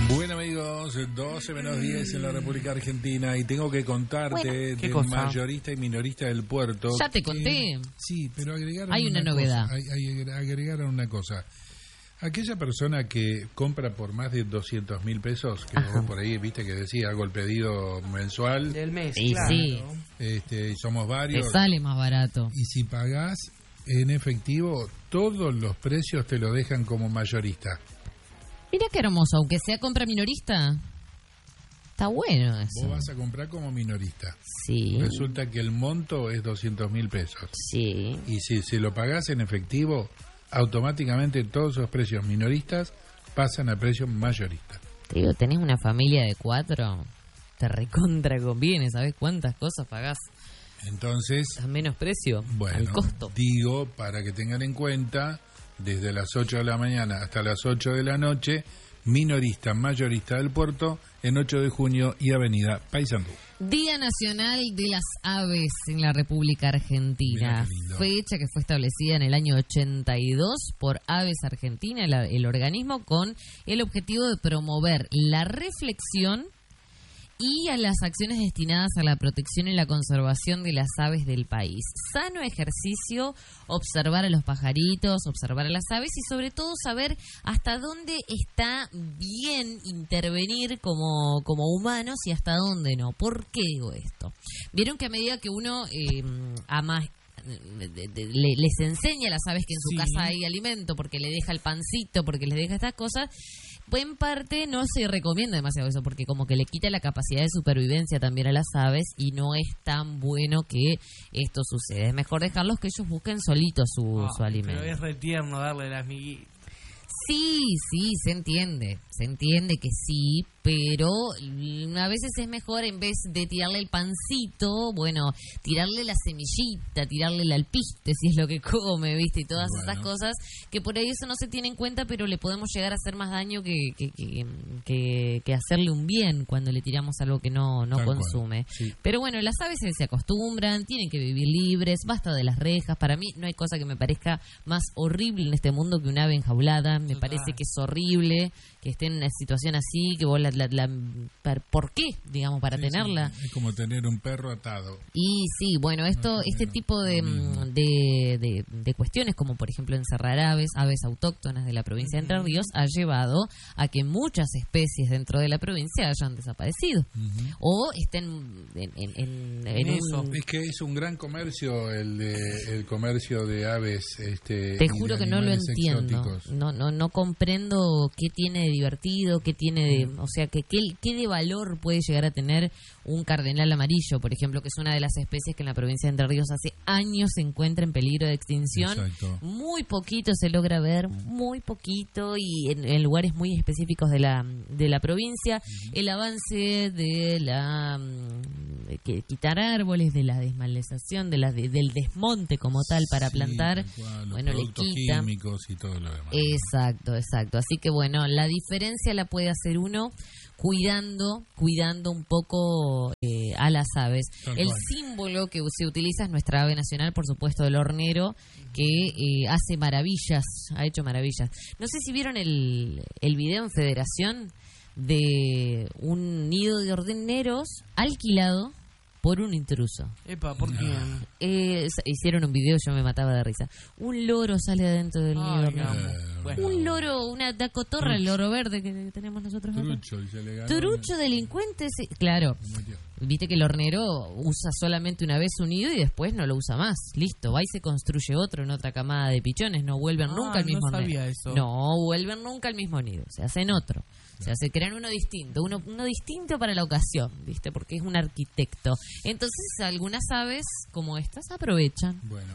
Bueno, amigos, 12 menos 10 en la República Argentina y tengo que contarte del mayorista y minorista del puerto. Ya te conté. Sí, pero agregaron Hay una novedad. Agregaron una cosa. Aquella persona que compra por más de 200.000 pesos, que vos por ahí viste que decía, hago el pedido mensual. Del mes, Y claro. sí, Somos te varios. sale más barato. Y si pagás en efectivo, todos los precios te lo dejan como mayorista. Mira qué hermoso, aunque sea compra minorista. Está bueno eso. Vos vas a comprar como minorista. Sí. Resulta que el monto es 200.000 pesos. Sí. Y si se lo pagás en efectivo, automáticamente todos esos precios minoristas pasan a precios mayoristas. Te digo, tenés una familia de 4, te recontra conviene, ¿sabés cuántas cosas pagás Entonces, a menos precio? bueno, al costo. digo, para que tengan en cuenta, desde las 8 de la mañana hasta las 8 de la noche, minorista, mayorista del puerto, en 8 de junio y Avenida Paysandú. Día Nacional de las Aves en la República Argentina. Mirá qué lindo. Fecha que fue establecida en el año 82 por Aves Argentina, el organismo, con el objetivo de promover la reflexión y a las acciones destinadas a la protección y la conservación de las aves del país. Sano ejercicio, observar a los pajaritos, observar a las aves y sobre todo saber hasta dónde está bien intervenir como humanos y hasta dónde no. ¿Por qué digo esto? Vieron que a medida que uno ama les enseña a las aves que en su casa hay alimento, porque le deja el pancito, porque les deja estas cosas, pues en parte no se recomienda demasiado eso, porque como que le quita la capacidad de supervivencia también a las aves y no es tan bueno que esto suceda. Es mejor dejarlos que ellos busquen solitos su alimento. Pero es re tierno darle las miguitas. Sí, se entiende que sí, pero a veces es mejor, en vez de tirarle el pancito, bueno, tirarle la semillita, tirarle el alpiste, si es lo que come, ¿viste? Y todas esas cosas que por ahí eso no se tiene en cuenta, pero le podemos llegar a hacer más daño que hacerle un bien cuando le tiramos algo que no consume. Sí. Pero bueno, las aves se acostumbran, tienen que vivir libres, basta de las rejas. Para mí no hay cosa que me parezca más horrible en este mundo que una ave enjaulada. Me parece que es horrible que esté en una situación así, que vos ¿por qué? Digamos, para tenerla. Sí, es como tener un perro atado. Y sí, bueno, este tipo de cuestiones, como por ejemplo encerrar aves autóctonas de la provincia de Entre Ríos, ha llevado a que muchas especies dentro de la provincia hayan desaparecido. O estén en eso. Es que es un gran comercio el comercio de aves. Te juro que no lo entiendo. No comprendo qué tiene de divertido, qué tiene de, o sea, qué de valor puede llegar a tener un cardenal amarillo, por ejemplo, que es una de las especies que en la provincia de Entre Ríos hace años se encuentra en peligro de extinción. Exacto. Muy poquito se logra ver, muy poquito, y en lugares muy específicos de la provincia. El avance de quitar árboles, de la desmaleza,ción, del desmonte como tal para plantar, bueno, le quita químicos y todo lo demás. Exacto. Así que bueno, la diferencia la puede hacer uno cuidando un poco a las aves. El símbolo que se utiliza es nuestra ave nacional, por supuesto, el hornero, que hace maravillas, ha hecho maravillas. No sé si vieron el video en Federación de un nido de horneros alquilado por un intruso. Epa, ¿por qué? Hicieron un video, yo me mataba de risa. Un loro sale adentro del nido. Un loro, una cotorra, el loro verde que tenemos nosotros acá. Trucho delincuente, sí. Claro. Viste que el hornero usa solamente una vez un nido y después no lo usa más. Listo, va y se construye otro en otra camada de pichones. No vuelven nunca al mismo nido. No vuelven nunca al mismo nido. Se hacen otro. O sea, se crean uno distinto, uno distinto para la ocasión, ¿viste? Porque es un arquitecto. Entonces, algunas aves como estas aprovechan. Bueno,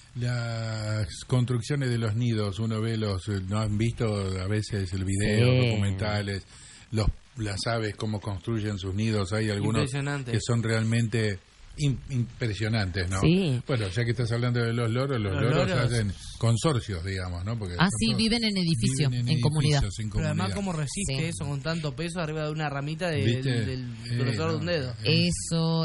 las construcciones de los nidos, uno ve ¿no han visto a veces el video, documentales, las aves cómo construyen sus nidos? Hay algunos que son realmente impresionantes, ¿no? Sí. Bueno, ya que estás hablando de los loros hacen consorcios, digamos, ¿no? Porque sí, viven en edificio, en comunidad. Pero además, ¿cómo resiste eso con tanto peso arriba de una ramita del grosor de un dedo? Eso,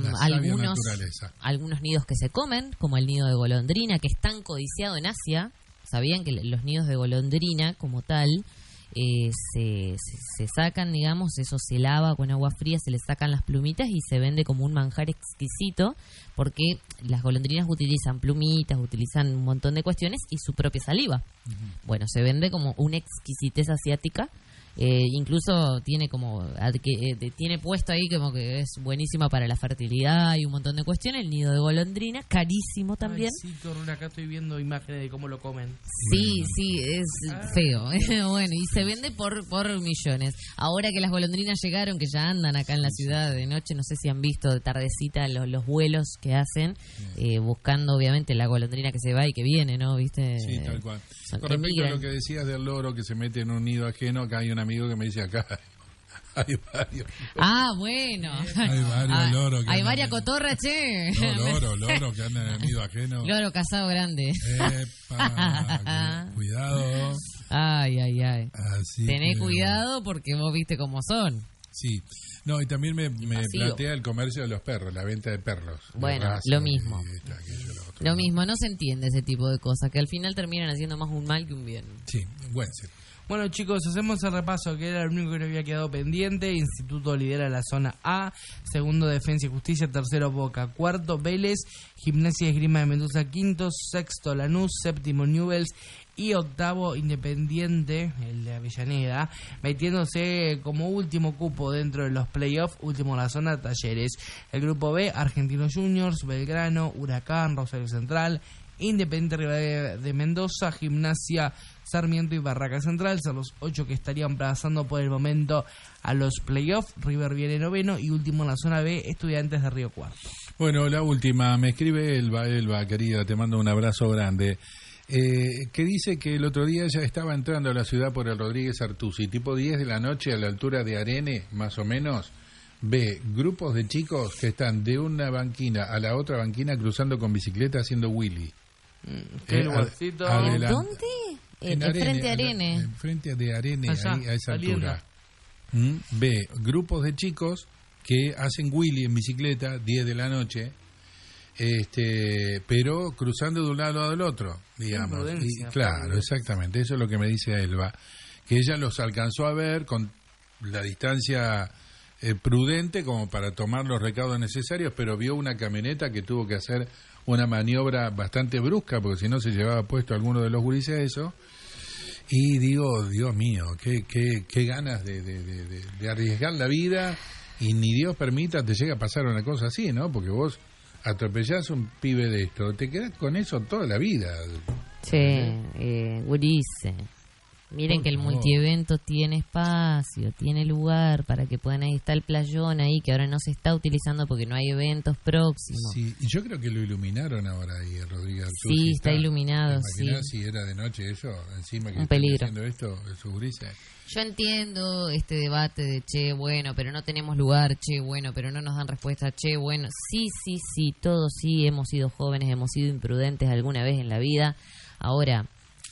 algunos nidos que se comen, como el nido de golondrina, que es tan codiciado en Asia. ¿Sabían que los nidos de golondrina, como tal, se sacan, digamos, eso se lava con agua fría, se le sacan las plumitas y se vende como un manjar exquisito, porque las golondrinas utilizan plumitas, utilizan un montón de cuestiones y su propia saliva. Bueno, se vende como una exquisitez asiática. Incluso tiene como tiene puesto ahí como que es buenísima para la fertilidad y un montón de cuestiones. El nido de golondrina, carísimo también. Ay, sí, acá estoy viendo imágenes de cómo lo comen. Sí, es feo. Bueno, y se vende por millones. Ahora que las golondrinas llegaron, que ya andan acá en la ciudad de noche, no sé si han visto de tardecita los vuelos que hacen, buscando obviamente la golondrina que se va y que viene, ¿no? ¿Viste? Sí, tal cual. Con respecto a lo que decías del loro que se mete en un nido ajeno, acá hay un amigo que me dice acá hay varios. Bueno. Hay varios loros. Hay varias cotorras, che. No, loro que andan en el nido ajeno. Loro casado grande. Epa, cuidado. Ay. Así Tené cuidado porque vos viste cómo son. Sí. No, y también me plantea el comercio de los perros, la venta de perros. Bueno, raza, lo mismo. Lo mismo, no se entiende ese tipo de cosas, que al final terminan haciendo más un mal que un bien. Sí, bueno, sí. Bueno, chicos, hacemos el repaso, que era el único que nos había quedado pendiente. Instituto lidera la zona A, segundo Defensa y Justicia, tercero Boca, cuarto Vélez, Gimnasia y Esgrima de Mendoza, quinto, sexto Lanús, séptimo Newell's y octavo Independiente, el de Avellaneda, metiéndose como último cupo dentro de los playoffs, último la zona Talleres. El grupo B, Argentinos Juniors, Belgrano, Huracán, Rosario Central, Independiente Rivadavia de Mendoza, Gimnasia, Sarmiento y Barraca Central. Son los 8 que estarían pasando por el momento a los playoffs. River viene noveno y último en la zona B, Estudiantes de Río Cuarto. Bueno, la última, me escribe Elba, querida, te mando un abrazo grande. Que dice que el otro día ella estaba entrando a la ciudad por el Rodríguez Artusi, tipo 10 de la noche a la altura de Arene, más o menos, ve grupos de chicos que están de una banquina a la otra banquina cruzando con bicicleta haciendo Willy. ¿Qué lugarcito? ¿Dónde? Frente a Arene. Frente de Arene, allá, ahí, a esa saliendo. altura. Ve grupos de chicos que hacen Willy en bicicleta, 10 de la noche, pero cruzando de un lado al otro, digamos. Y, claro, exactamente, eso es lo que me dice Elba, que ella los alcanzó a ver con la distancia prudente como para tomar los recaudos necesarios, pero vio una camioneta que tuvo que hacer una maniobra bastante brusca, porque si no se llevaba puesto alguno de los gurises eso. Y digo, Dios mío, qué ganas de arriesgar la vida, y ni Dios permita te llegue a pasar una cosa así, ¿no? Porque vos atropellás a un pibe de esto, te quedás con eso toda la vida. Gurises. Miren que el multievento tiene espacio, tiene lugar para que puedan, ahí está el playón ahí, que ahora no se está utilizando porque no hay eventos próximos. Sí, y yo creo que lo iluminaron ahora ahí, Rodríguez. Sí, está iluminado, sí. Si era de noche eso, encima que un peligro. Haciendo esto, esos gurises. Yo entiendo este debate de, bueno, pero no tenemos lugar, bueno, pero no nos dan respuesta, bueno. Sí, todos sí hemos sido jóvenes, hemos sido imprudentes alguna vez en la vida. Ahora,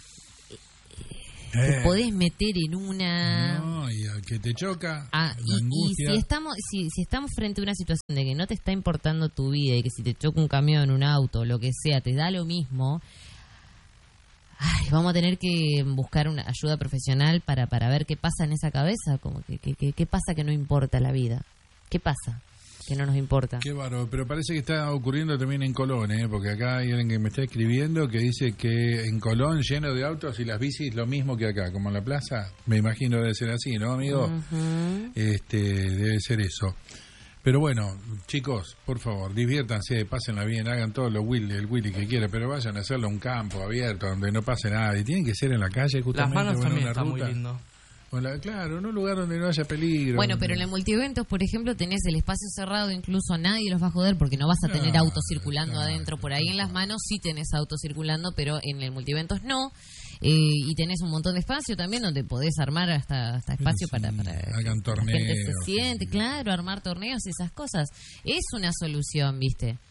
te podés meter en una... No, y al que te choca, y si estamos frente a una situación de que no te está importando tu vida y que si te choca un camión, un auto, lo que sea, te da lo mismo, vamos a tener que buscar una ayuda profesional para ver qué pasa en esa cabeza, como qué pasa que no importa la vida, qué pasa que no nos importa. Qué bárbaro, pero parece que está ocurriendo también en Colón, porque acá hay alguien que me está escribiendo que dice que en Colón lleno de autos y las bicis lo mismo que acá, como en la plaza. Me imagino debe ser así, ¿no, amigo? Uh-huh. Debe ser eso. Pero bueno, chicos, por favor, diviértanse, pásenla bien, hagan todo el Willy que quieran, pero vayan a hacerlo a un campo abierto donde no pase nada. Y tienen que ser en la calle, justamente. Las manos también está ruta. muy lindo. Claro, en un lugar donde no haya peligro. Bueno, pero en el multieventos, por ejemplo, tenés el espacio cerrado, incluso nadie los va a joder porque no vas a tener autos circulando adentro. Por ahí en las manos sí tenés autos circulando, pero en el multieventos no. Y tenés un montón de espacio también donde podés armar hasta espacio para hagan torneos, la gente se siente, claro, armar torneos y esas cosas. Es una solución, ¿viste?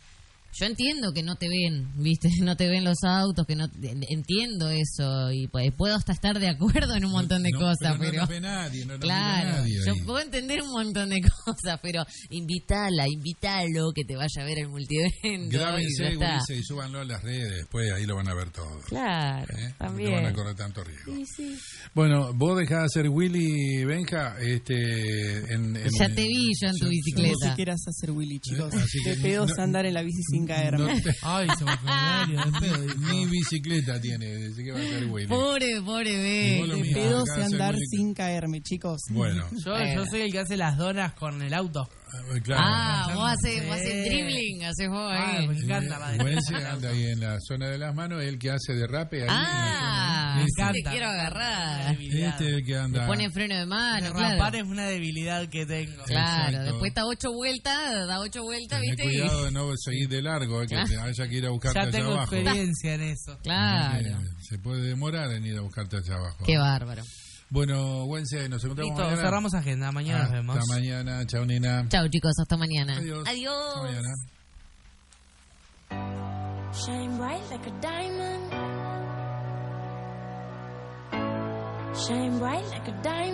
yo entiendo que no te ven, ¿viste? No te ven los autos, que no entiendo eso y pues, puedo hasta estar de acuerdo en un montón de cosas, pero no ve nadie, claro, nadie yo puedo entender un montón de cosas, pero invítalo que te vaya a ver el multievento. Grábense y súbanlo a las redes, después ahí lo van a ver todo. Claro, también. No van a correr tanto riesgo. Sí. Bueno, vos dejás de hacer Willy, Benja, ya te vi yo en tu bicicleta. No quieras hacer Willy, chicos. De pedos andar en la bici sin caerme. Ay, se me fue Ni bicicleta tiene, así que va a ser Willy. Pobre B. De pedos andar sin caerme, chicos. Bueno. Yo soy el que hace las donas con el auto. Claro. Vos haces dribbling, haces vos ahí. Me encanta la Wense anda ahí en la zona de las manos, el que hace derrape ahí. Me encanta. Te quiero agarrar. Este es el que anda. Le pone freno de mano, derrapar es una debilidad que tengo. Claro, exacto. Después da 8 vueltas, Tenés ¿viste? cuidado de no seguir de largo, que te haya que ir a buscarte allá abajo. Ya tengo experiencia en eso. Claro. Se puede demorar en ir a buscarte allá abajo. Qué bárbaro. Bueno, Wense, nos encontramos Listo, mañana. cerramos agenda. Mañana nos vemos. Hasta mañana. Chao, nena. Chao, chicos. Hasta mañana. Adiós. Hasta mañana. Shine bright like a diamond. Shine bright like a diamond.